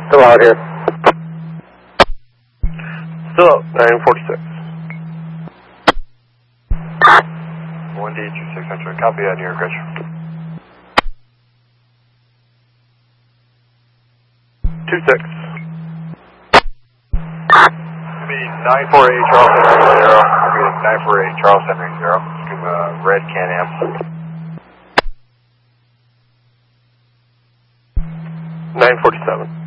Still out here. Still up, 946. 1D26 Central, copy that, New York Ridge. Two six. Be 948 Charles Henry 0. Repeating 948 Charles Henry 0. Red Can-Am. 947.